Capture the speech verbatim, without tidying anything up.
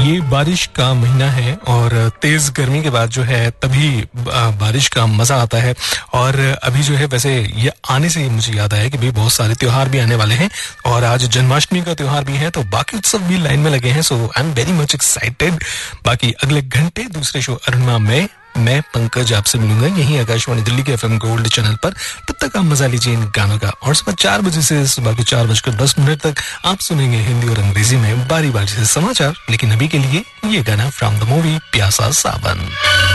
ये बारिश का महीना है और तेज गर्मी के बाद जो है तभी बारिश का मजा आता है। और अभी जो है वैसे ये आने से ही मुझे याद आया कि भाई बहुत सारे त्योहार भी आने वाले हैं और आज जन्माष्टमी का त्योहार भी है, तो बाकी उत्सव भी लाइन में लगे हैं। सो I am very much excited. बाकी अगले घंटे दूसरे शो अरुणिमा में मैं पंकज आपसे मिलूंगा यहीं आकाशवाणी दिल्ली के एफएम गोल्ड चैनल पर। तब तक आप मजा लीजिए इन गानों का और सुबह चार बजे से सुबह के चार बजकर दस मिनट तक आप सुनेंगे हिंदी और अंग्रेजी में बारी बारी से समाचार। लेकिन अभी के लिए ये गाना फ्रॉम द मूवी प्यासा सावन।